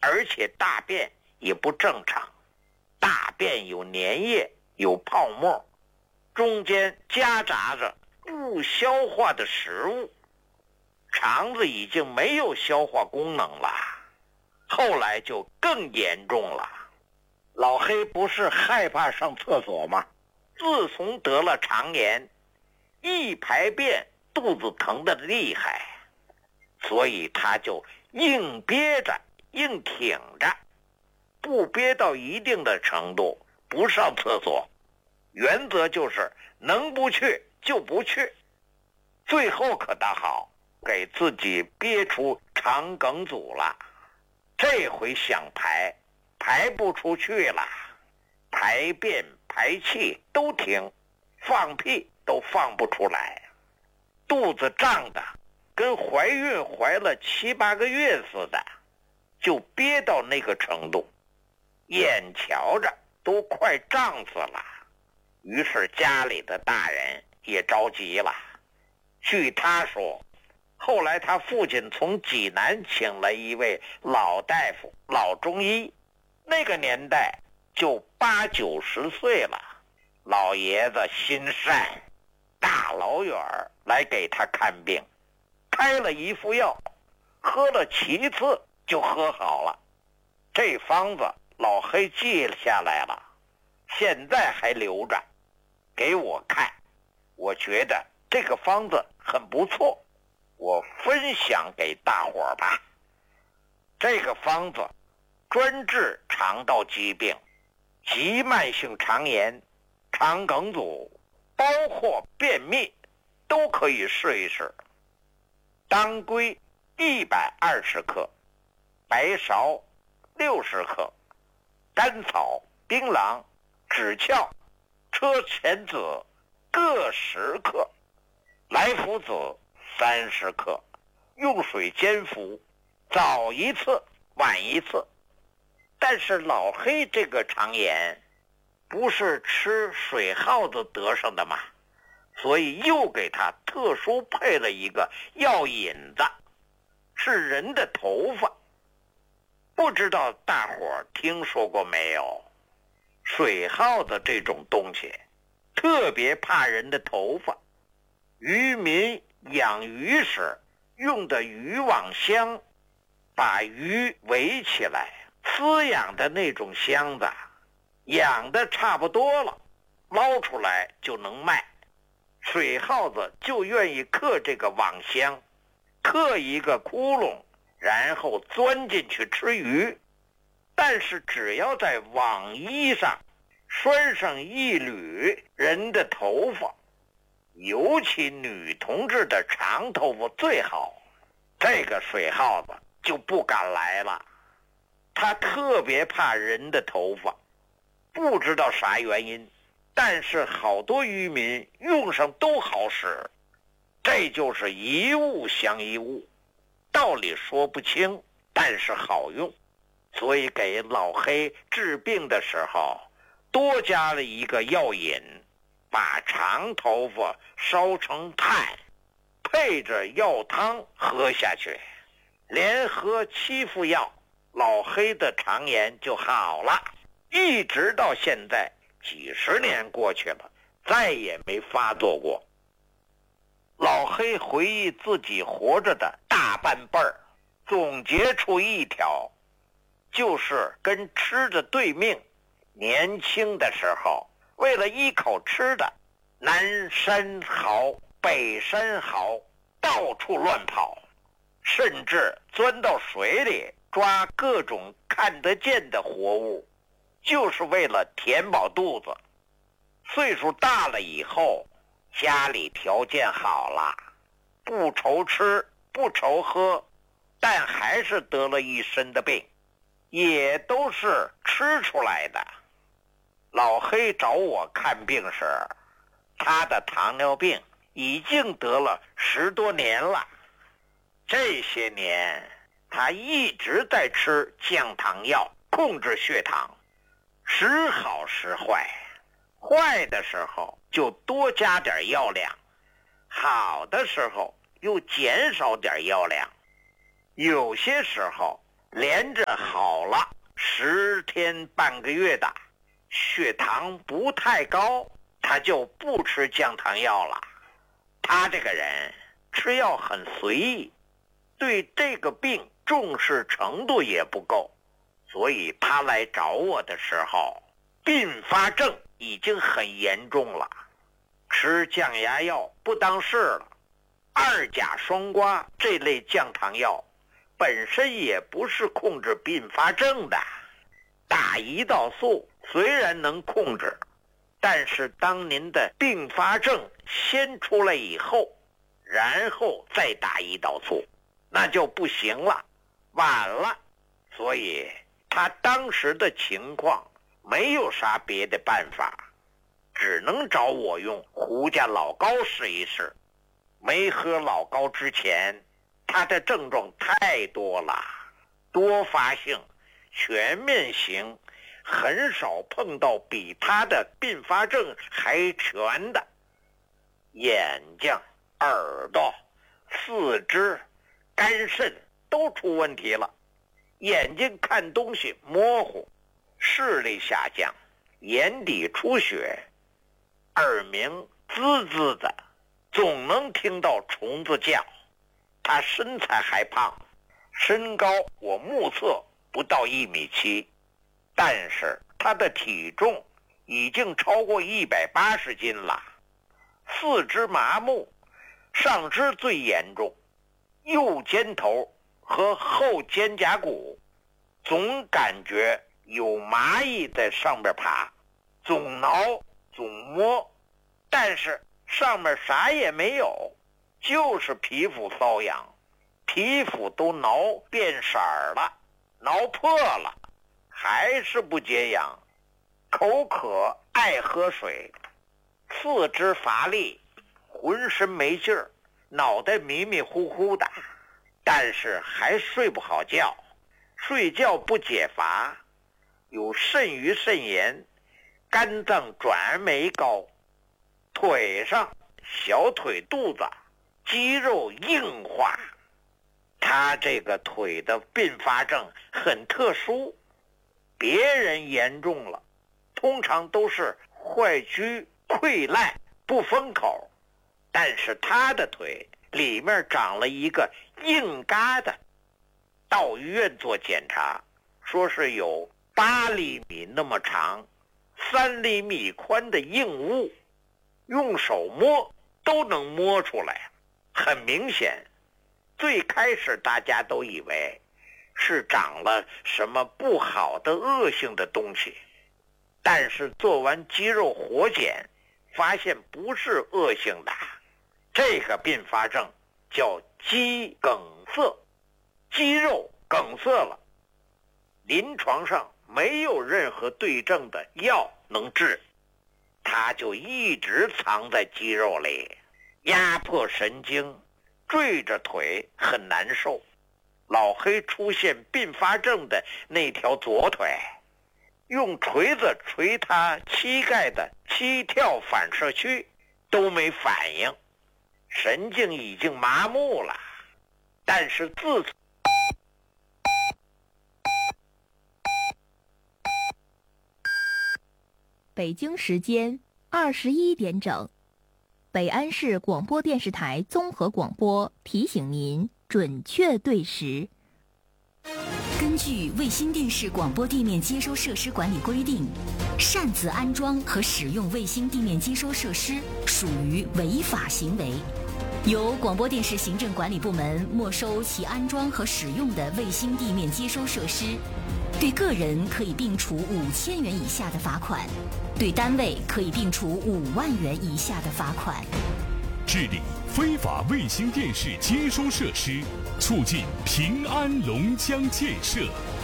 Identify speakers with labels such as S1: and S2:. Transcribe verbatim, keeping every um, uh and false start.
S1: 而且大便也不正常，大便有粘液，有泡沫，中间夹杂着不消化的食物，肠子已经没有消化功能了。后来就更严重了。老黑不是害怕上厕所吗？自从得了肠炎，一排便肚子疼得厉害，所以他就硬憋着，硬挺着，不憋到一定的程度不上厕所，原则就是能不去就不去。最后可倒好，给自己憋出肠梗阻了。这回想排排不出去了，排便排气都停，放屁都放不出来，肚子胀的跟怀孕怀了七八个月似的，就憋到那个程度，眼瞧着都快胀死了。于是家里的大人也着急了。据他说，后来他父亲从济南请了一位老大夫，老中医，那个年代就八九十岁了，老爷子心善，大老远来给他看病，开了一副药，喝了七次就喝好了。这方子老黑记下来了，现在还留着给我看，我觉得这个方子很不错，我分享给大伙儿吧。这个方子专治肠道疾病，急慢性肠炎、肠梗阻，包括便秘，都可以试一试。当归一百二十克，白芍六十克，甘草、槟榔、枳壳、车前子各十克，来福子三十克，用水煎服，早一次晚一次。但是老黑这个肠炎不是吃水耗子得上的吗？所以又给他特殊配了一个药引子，是人的头发。不知道大伙儿听说过没有？水耗子这种东西特别怕人的头发，渔民养鱼时用的渔网箱，把鱼围起来饲养的那种箱子，养的差不多了，捞出来就能卖。水耗子就愿意刻这个网箱，刻一个窟窿，然后钻进去吃鱼。但是只要在网衣上拴上一缕人的头发，尤其女同志的长头发最好，这个水耗子就不敢来了。他特别怕人的头发，不知道啥原因，但是好多渔民用上都好使。这就是一物降一物，道理说不清，但是好用。所以给老黑治病的时候多加了一个药引，把长头发烧成炭，配着药汤喝下去，连喝七副药，老黑的肠炎就好了。一直到现在几十年过去了，再也没发作过。老黑回忆自己活着的大半辈儿，总结出一条，就是跟吃的对命。年轻的时候为了一口吃的，南山嚎北山嚎，到处乱跑，甚至钻到水里抓各种看得见的活物，就是为了填饱肚子。岁数大了以后，家里条件好了，不愁吃不愁喝，但还是得了一身的病，也都是吃出来的。老黑找我看病时，他的糖尿病已经得了十多年了。这些年他一直在吃降糖药控制血糖，时好时坏，坏的时候就多加点药量，好的时候又减少点药量。有些时候连着好了十天半个月的，血糖不太高，他就不吃降糖药了。他这个人吃药很随意，对这个病重视程度也不够，所以他来找我的时候，并发症已经很严重了，吃降压药不当事了。二甲双胍这类降糖药本身也不是控制并发症的，打胰岛素虽然能控制，但是当您的并发症先出来以后，然后再打胰岛素，那就不行了，晚了。所以他当时的情况没有啥别的办法，只能找我用胡家老膏试一试。没喝老膏之前，他的症状太多了，多发性、全面型，很少碰到比他的并发症还全的。眼睛、耳朵、四肢、肝肾都出问题了，眼睛看东西模糊，视力下降，眼底出血，耳鸣滋滋的，总能听到虫子叫。他身材还胖，身高我目测不到一米七，但是他的体重已经超过一百八十斤了。四肢麻木，上肢最严重，右肩头和后肩胛骨总感觉有蚂蚁在上面爬，总挠总摸，但是上面啥也没有，就是皮肤瘙痒，皮肤都挠变色了，挠破了，还是不解痒，口渴爱喝水，四肢乏力，浑身没劲儿，脑袋迷迷糊糊的，但是还睡不好觉，睡觉不解乏，有肾盂肾炎，肝脏转酶高，腿上小腿肚子肌肉硬化。他这个腿的并发症很特殊，别人严重了通常都是坏疽溃烂不封口，但是他的腿里面长了一个硬疙瘩，到医院做检查，说是有八厘米那么长，三厘米宽的硬物，用手摸都能摸出来，很明显。最开始大家都以为是长了什么不好的恶性的东西，但是做完肌肉活检发现不是恶性的，这个并发症叫肌梗塞，肌肉梗塞了，临床上没有任何对症的药能治，它就一直藏在肌肉里，压迫神经，坠着腿很难受。老黑出现并发症的那条左腿，用锤子锤他膝盖的膝跳反射区都没反应，神经已经麻木了。但是自从
S2: 北京时间二十一点整，北安市广播电视台综合广播提醒您准确对时。
S3: 根据卫星电视广播地面接收设施管理规定，擅自安装和使用卫星地面接收设施属于违法行为，由广播电视行政管理部门没收其安装和使用的卫星地面接收设施，对个人可以并处五千元以下的罚款，对单位可以并处五万元以下的罚款。
S4: 治理非法卫星电视接收设施，促进平安龙江建设。